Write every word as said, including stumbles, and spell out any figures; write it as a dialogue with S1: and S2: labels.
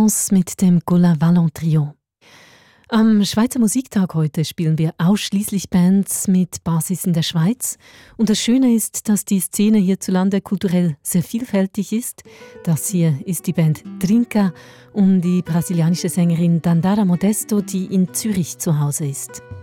S1: France mit dem Cola Vallon Trio. Am Schweizer Musiktag heute spielen wir ausschließlich Bands mit Basis in der Schweiz. Und das Schöne ist, dass die Szene hierzulande kulturell sehr vielfältig ist. Das hier ist die Band Trinca und die brasilianische Sängerin Dandara Modesto, die in Zürich zu Hause ist.